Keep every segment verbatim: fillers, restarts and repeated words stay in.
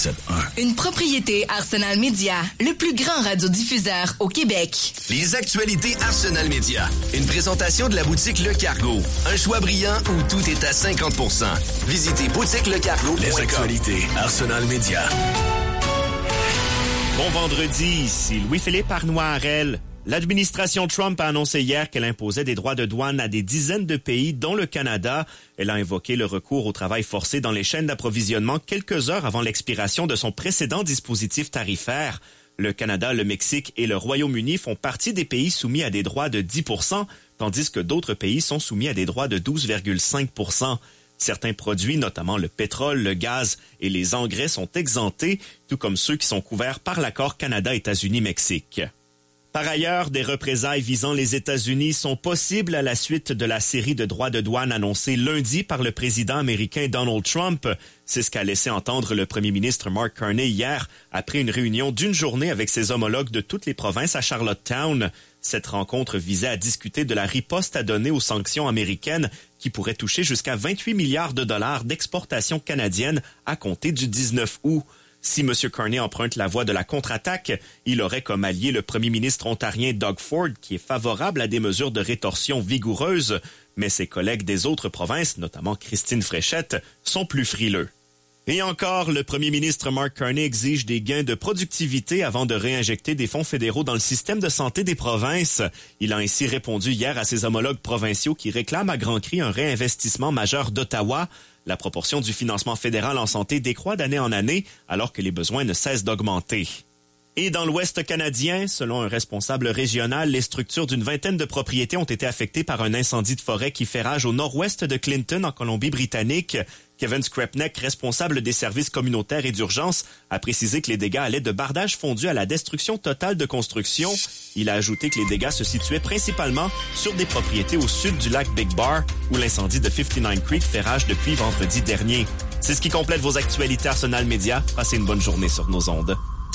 sept un. Une propriété Arsenal Media, le plus grand radiodiffuseur au Québec. Les actualités Arsenal Media. Une présentation de la boutique Le Cargo. Un choix brillant où tout est à cinquante pour cent. Visitez boutique le cargo point com. Les actualités Arsenal Media. Bon vendredi, ici Louis-Philippe Arnois-Harel. L'administration Trump a annoncé hier qu'elle imposait des droits de douane à des dizaines de pays, dont le Canada. Elle a invoqué le recours au travail forcé dans les chaînes d'approvisionnement quelques heures avant l'expiration de son précédent dispositif tarifaire. Le Canada, le Mexique et le Royaume-Uni font partie des pays soumis à des droits de dix pour cent, tandis que d'autres pays sont soumis à des droits de douze virgule cinq pour cent. Certains produits, notamment le pétrole, le gaz et les engrais, sont exemptés, tout comme ceux qui sont couverts par l'accord Canada-États-Unis-Mexique. Par ailleurs, des représailles visant les États-Unis sont possibles à la suite de la série de droits de douane annoncés lundi par le président américain Donald Trump. C'est ce qu'a laissé entendre le premier ministre Mark Carney hier, après une réunion d'une journée avec ses homologues de toutes les provinces à Charlottetown. Cette rencontre visait à discuter de la riposte à donner aux sanctions américaines qui pourraient toucher jusqu'à vingt-huit milliards de dollars d'exportations canadiennes à compter du dix-neuf août. Si M. Carney emprunte la voie de la contre-attaque, il aurait comme allié le premier ministre ontarien Doug Ford, qui est favorable à des mesures de rétorsion vigoureuses, mais ses collègues des autres provinces, notamment Christine Fréchette, sont plus frileux. Et encore, le premier ministre Mark Carney exige des gains de productivité avant de réinjecter des fonds fédéraux dans le système de santé des provinces. Il a ainsi répondu hier à ses homologues provinciaux qui réclament à grands cris un réinvestissement majeur d'Ottawa. La proportion du financement fédéral en santé décroît d'année en année, alors que les besoins ne cessent d'augmenter. Et dans l'Ouest canadien, selon un responsable régional, les structures d'une vingtaine de propriétés ont été affectées par un incendie de forêt qui fait rage au nord-ouest de Clinton, en Colombie-Britannique. Kevin Skrepnek, responsable des services communautaires et d'urgence, a précisé que les dégâts allaient de bardage fondu à la destruction totale de construction. Il a ajouté que les dégâts se situaient principalement sur des propriétés au sud du lac Big Bar, où l'incendie de cinquante-neuf Creek fait rage depuis vendredi dernier. C'est ce qui complète vos actualités Arsenal Media. Passez une bonne journée sur nos ondes.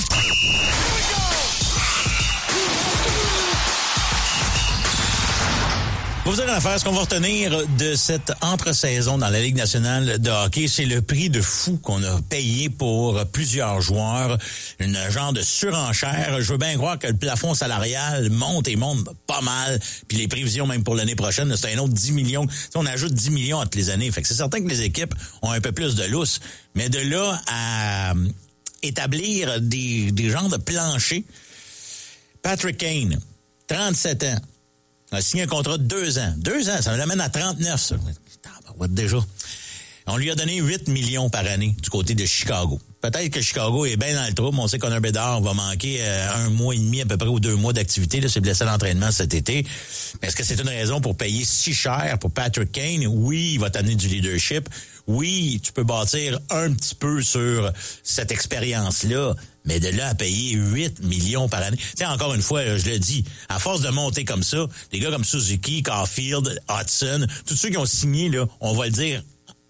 Pour vous dire une affaire, ce qu'on va retenir de cette entre-saison dans la Ligue nationale de hockey, c'est le prix de fou qu'on a payé pour plusieurs joueurs. Une genre de surenchère. Je veux bien croire que le plafond salarial monte et monte pas mal. Puis les prévisions, même pour l'année prochaine, c'est un autre dix millions. T'sais, on ajoute dix millions à toutes les années. Fait que c'est certain que les équipes ont un peu plus de lousse. Mais de là à établir des, des genres de planchers. Patrick Kane, trente-sept ans. On a signé un contrat de deux ans. Deux ans, ça l'amène à trente-neuf, ça. Déjà. On lui a donné huit millions par année du côté de Chicago. Peut-être que Chicago est bien dans le trouble. On sait qu'Connor Bedard va manquer euh, un mois et demi à peu près ou deux mois d'activité. Là, c'est blessé à l'entraînement cet été. Mais est-ce que c'est une raison pour payer si cher pour Patrick Kane? Oui, il va t'amener du leadership. Oui, tu peux bâtir un petit peu sur cette expérience-là. Mais de là à payer huit millions par année. Tu sais, encore une fois, je le dis, à force de monter comme ça, des gars comme Suzuki, Caulfield, Hudson, tous ceux qui ont signé, là, on va le dire,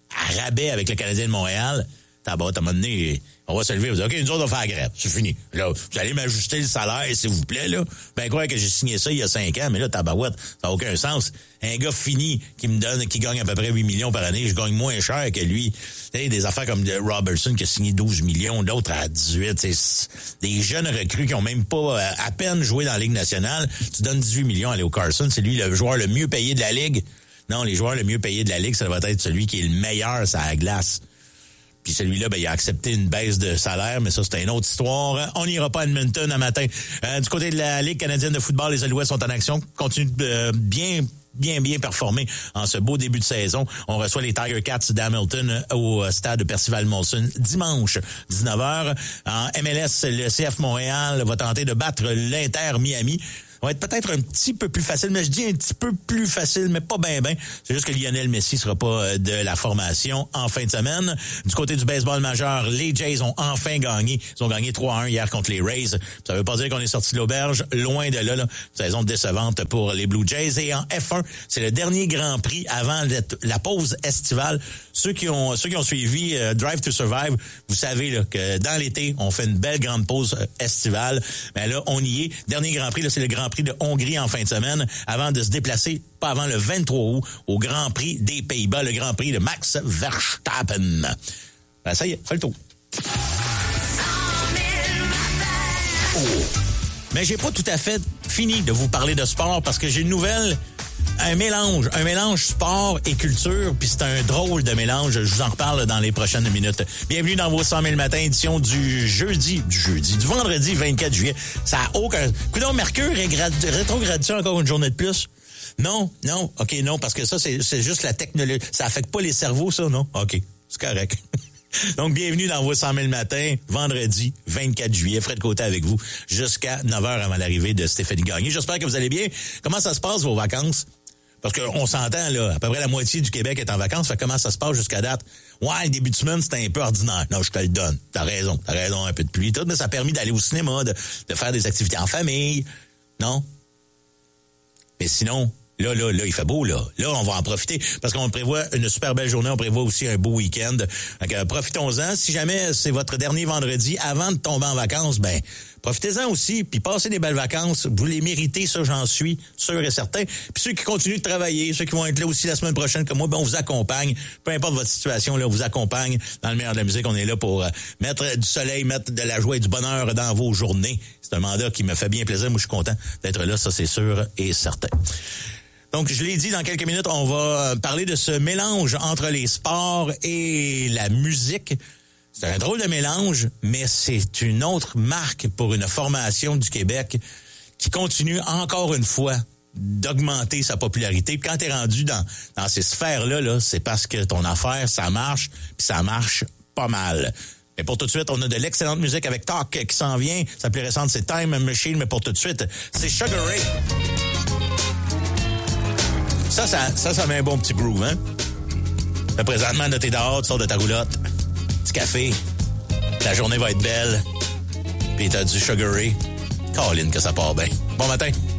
à rabais avec le Canadien de Montréal, t'as bas, à un moment donné, on va se lever, on va dire, OK, nous autres, on va faire la grève. C'est fini. Là, vous allez m'ajuster le salaire, s'il vous plaît, là. Ben, croire que j'ai signé ça il y a cinq ans, mais là, tabarouette, ça n'a aucun sens. Un gars fini qui me donne, qui gagne à peu près huit millions par année, je gagne moins cher que lui. Tu sais, des affaires comme Robertson qui a signé douze millions, d'autres à dix-huit, c'est des jeunes recrues qui ont même pas à peine joué dans la Ligue nationale. Tu donnes dix-huit millions à Leo Carson, c'est lui le joueur le mieux payé de la Ligue. Non, les joueurs le mieux payés de la Ligue, ça va être celui qui est le meilleur sur la glace. Puis celui-là, ben, il a accepté une baisse de salaire, mais ça, c'est une autre histoire. On n'ira pas à Edmonton un matin. Euh, du côté de la Ligue canadienne de football, les Alouettes sont en action, continuent de euh, bien... bien, bien performé en ce beau début de saison. On reçoit les Tiger Cats d'Hamilton au stade de Percival Molson dimanche, dix-neuf heures. En M L S, le C F Montréal va tenter de battre l'Inter Miami. Ça va être peut-être un petit peu plus facile, mais je dis un petit peu plus facile, mais pas bien, bien. C'est juste que Lionel Messi sera pas de la formation en fin de semaine. Du côté du baseball majeur, les Jays ont enfin gagné. Ils ont gagné trois à un hier contre les Rays. Ça veut pas dire qu'on est sorti de l'auberge. Loin de là, là. Saison décevante pour les Blue Jays. Et en F un, c'est le dernier Grand Prix avant la pause estivale. Ceux qui ont, ceux qui ont suivi euh, Drive to Survive, vous savez là, que dans l'été, on fait une belle grande pause euh, estivale. Mais là, on y est. Dernier Grand Prix, là, c'est le Grand Prix de Hongrie en fin de semaine, avant de se déplacer, pas avant le vingt-trois août, au Grand Prix des Pays-Bas, le Grand Prix de Max Verstappen. Ben, ça y est, fait le tour. Mais j'ai pas tout à fait fini de vous parler de sport parce que j'ai une nouvelle, un mélange, un mélange sport et culture, puis c'est un drôle de mélange. Je vous en reparle dans les prochaines minutes. Bienvenue dans vos cent mille matin, édition du jeudi, du jeudi, du vendredi vingt-quatre juillet. Ça a aucun... Coudonc, Mercure rétrograde-tu encore une journée de plus? Non, non, OK, non, parce que ça, c'est, c'est juste la technologie. Ça affecte pas les cerveaux, ça, non? OK, c'est correct. Donc, bienvenue dans vos cent mille matin, vendredi vingt-quatre juillet. Fred Côté avec vous jusqu'à neuf heures avant l'arrivée de Stéphanie Gagné. J'espère que vous allez bien. Comment ça se passe, vos vacances? Parce qu'on s'entend, là, à peu près la moitié du Québec est en vacances. Fait comment ça se passe jusqu'à date? Ouais, le début de semaine, c'était un peu ordinaire. Non, je te le donne. T'as raison. T'as raison, un peu de pluie, tout. Mais ça a permis d'aller au cinéma, de, de faire des activités en famille. Non? Mais sinon... Là, là, là, il fait beau, là. Là, on va en profiter parce qu'on prévoit une super belle journée. On prévoit aussi un beau week-end. Donc, euh, profitons-en. Si jamais c'est votre dernier vendredi avant de tomber en vacances, ben, profitez-en aussi. Puis passez des belles vacances. Vous les méritez, ça, j'en suis sûr et certain. Puis ceux qui continuent de travailler, ceux qui vont être là aussi la semaine prochaine comme moi, ben, on vous accompagne. Peu importe votre situation, là, on vous accompagne dans le meilleur de la musique. On est là pour euh, mettre du soleil, mettre de la joie et du bonheur dans vos journées. C'est un mandat qui me fait bien plaisir. Moi, je suis content d'être là. Ça, c'est sûr et certain. Donc, je l'ai dit, dans quelques minutes, on va parler de ce mélange entre les sports et la musique. C'est un drôle de mélange, mais c'est une autre marque pour une formation du Québec qui continue encore une fois d'augmenter sa popularité. Puis quand t'es rendu dans, dans ces sphères-là, là, c'est parce que ton affaire, ça marche, puis ça marche pas mal. Mais pour tout de suite, on a de l'excellente musique avec Talk qui s'en vient. Sa plus récente, c'est Time Machine, mais pour tout de suite, c'est Sugar Ray. Ça, ça, ça, ça met un bon petit groove, hein? Là, présentement, là, t'es dehors, tu sors de ta roulotte, petit café, la journée va être belle, puis t'as du Sugar Ray. Colin, que ça part bien. Bon matin!